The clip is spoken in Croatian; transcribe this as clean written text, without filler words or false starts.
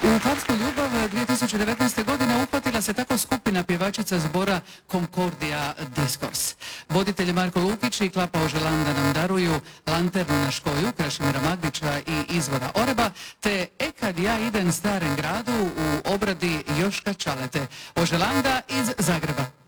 U Papsku ljubav 2019. godine uhvatila se tako skupina pjevačica zbora Concordia Discourse. Voditelji Marko Lukić i Klapa Oželanda nam daruju Lanternu na škoju Krešimira Magdića i Izvora Oreba, te kad ja idem starem gradu u obradi Joška Čalete. Oželanda iz Zagreba.